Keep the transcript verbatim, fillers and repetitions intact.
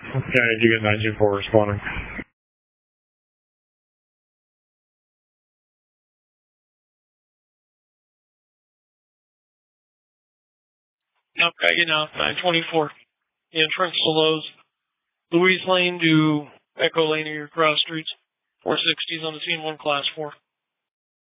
Okay, did you get nine two four responding? Okay, you know, nine twenty-four. The entrance to Lowe's. Louise Lane to Echo Lane or your cross streets. four sixties on the scene, one class four.